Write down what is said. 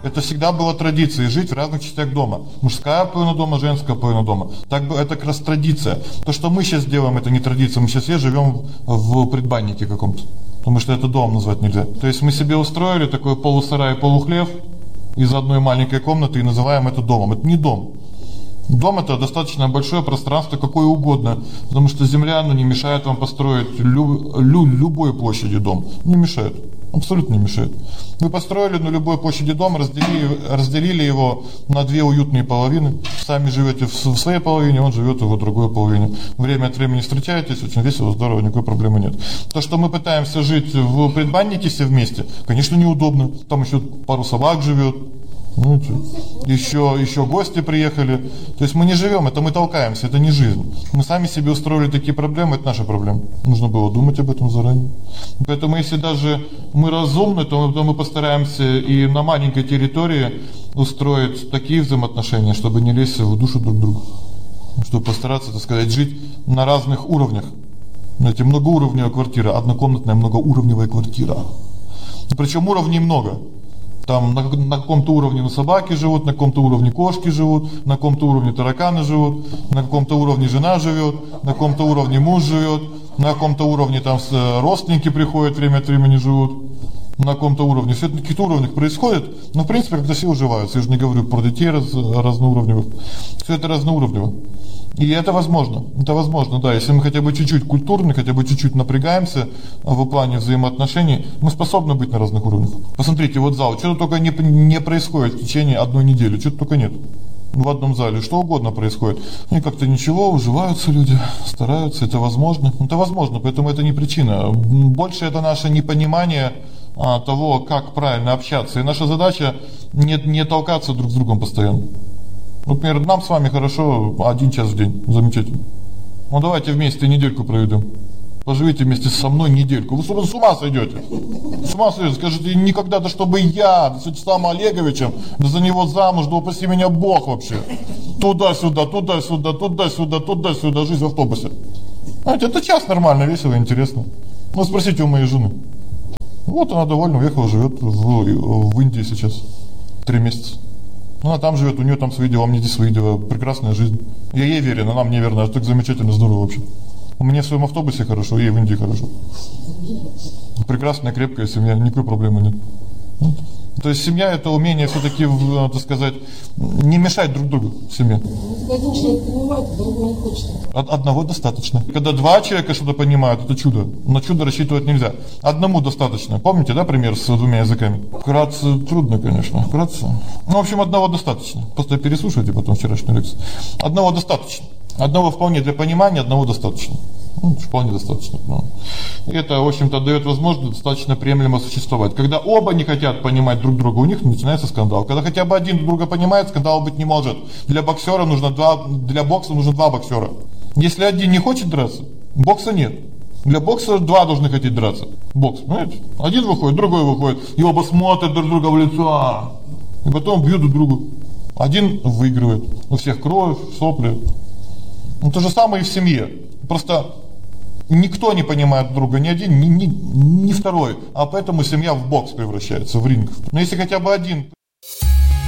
Это всегда была традицией жить в разных частях дома. Мужская половина дома, женская половина дома. Так бы это как раз традиция. То, что мы сейчас делаем, это не традиция. Мы сейчас все живем в предбаннике каком-то. Потому что это дом назвать нельзя. То есть мы себе устроили такой полусарай, полухлев из одной маленькой комнаты и называем это домом. Это не дом. Дом — это достаточно большое пространство, какое угодно, потому что земля, не мешает вам построить любой площади дом. Не мешает. Абсолютно не мешает. Вы построили на любой площади дом, разделили его на две уютные половины. Сами живете в своей половине, он живет в другой половине. Время от времени встречаетесь, очень весело, здорово, никакой проблемы нет. То, что мы пытаемся жить в предбаннике все вместе, конечно, неудобно. Там еще пару собак живет. Еще гости приехали. То есть мы не живем, это мы толкаемся, это не жизнь. Мы сами себе устроили такие проблемы, это наша проблема. Нужно было думать об этом заранее. Поэтому если даже мы разумны, то мы постараемся и на маленькой территории устроить такие взаимоотношения, чтобы не лезть в душу друг друга. Чтобы постараться, так сказать, жить на разных уровнях. Знаете, многоуровневая квартира, однокомнатная многоуровневая квартира. Причем уровней много. Там на каком-то уровне собаки живут, на каком-то уровне кошки живут, на каком-то уровне тараканы живут, на каком-то уровне жена живет, на каком-то уровне муж живет, на каком-то уровне там родственники приходят, время от времени живут, на каком-то уровне. Все это на каких-то уровнях происходит, но в принципе когда все уживаются. Я же не говорю про детей разноуровневых. Все это разноуровнево. И это возможно, да, если мы хотя бы чуть-чуть культурны, хотя бы чуть-чуть напрягаемся в плане взаимоотношений, мы способны быть на разных уровнях. Посмотрите, вот зал, что-то только не происходит в течение одной недели, что-то только нет. В одном зале что угодно происходит. И как-то ничего, уживаются люди, стараются, это возможно. Это возможно, поэтому это не причина. Больше это наше непонимание того, как правильно общаться. И наша задача не толкаться друг с другом постоянно. Например, нам с вами хорошо 1 час в день, замечательно. Ну давайте вместе недельку проведем. Поживите вместе со мной недельку. Вы с ума сойдете? С ума сойдете? Скажите, никогда-то чтобы я с Вячеславом Олеговичем, да за него замуж, да упаси меня Бог вообще. Туда-сюда, туда-сюда, туда-сюда, туда-сюда, жизнь в автобусе. Знаете, это час нормально, весело, интересно. Ну спросите у моей жены. Вот она довольна, уехала, живет в Индии сейчас 3 месяца. Она там живет, у нее там свои дела, у меня здесь свои дела, прекрасная жизнь. Я ей верен, она мне верна, так замечательно, здорово вообще. У меня в своем автобусе хорошо, ей в Индии хорошо. Прекрасная, крепкая семья, никакой проблемы нет. То есть семья — это умение всё-таки, так сказать, не мешать друг другу в семье. Один человек понимает, другой не хочет. Одного достаточно. Когда 2 человека что-то понимают, это чудо. На чудо рассчитывать нельзя. Одному достаточно. Помните, да, пример с 2 языками? Вкратце трудно, конечно. Вкратце. В общем, одного достаточно. Просто переслушайте потом вчерашнюю лекцию. Одного достаточно. Одного вполне для понимания, одного достаточно. Вполне достаточно. И это, в общем-то, даёт возможность достаточно приемлемо существовать. Когда оба не хотят понимать друг друга, у них начинается скандал. Когда хотя бы один друг друга понимает, скандала быть не может. Для бокса нужно 2 боксера. Если один не хочет драться, бокса нет. Для бокса 2 должны хотеть драться. Бокс, понимаете? Один выходит, другой выходит, и оба смотрят друг друга в лицо. И потом бьют друг друга. Один выигрывает. У всех кровь, сопли. То же самое и в семье. Просто никто не понимает друга, ни один, ни второй, а поэтому семья в бокс превращается, в ринг. Но если хотя бы один